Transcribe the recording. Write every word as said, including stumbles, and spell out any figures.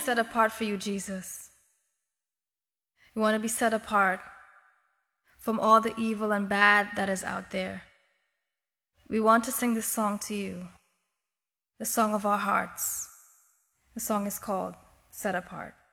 set apart for you, Jesus. We want to be set apart from all the evil and bad that is out there. We want to sing this song to you, the song of our hearts. The song is called Set Apart.